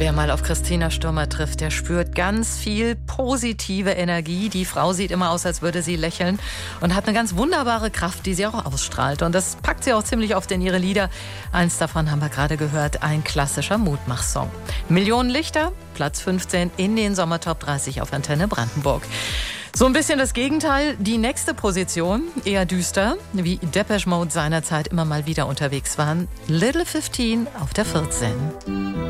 Wer mal auf Christina Stürmer trifft, der spürt ganz viel positive Energie. Die Frau sieht immer aus, als würde sie lächeln und hat eine ganz wunderbare Kraft, die sie auch ausstrahlt. Und das packt sie auch ziemlich oft in ihre Lieder. Eins davon haben wir gerade gehört, ein klassischer Mutmach-Song. Millionen Lichter, Platz 15 in den Sommertop 30 auf Antenne Brandenburg. So ein bisschen das Gegenteil, die nächste Position, eher düster, wie Depeche Mode seinerzeit immer mal wieder unterwegs waren. Little 15 auf der 14.